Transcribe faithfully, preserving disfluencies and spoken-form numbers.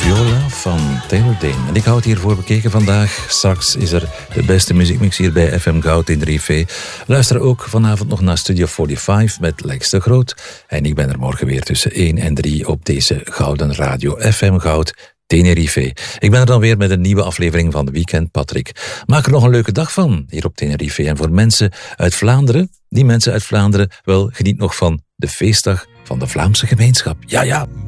Viola van Taylor Dayne. En ik hou het hiervoor bekeken vandaag. Straks is er de beste muziekmix hier bij F M Goud in Tenerife. Luister ook vanavond nog naar Studio vijfenveertig met Lex de Groot. En ik ben er morgen weer tussen één en drie op deze Gouden Radio F M Goud Tenerife. Ik ben er dan weer met een nieuwe aflevering van Weekend Patrick. Maak er nog een leuke dag van hier op Tenerife. En voor mensen uit Vlaanderen, die mensen uit Vlaanderen, wel, geniet nog van de feestdag van de Vlaamse gemeenschap. Ja, ja.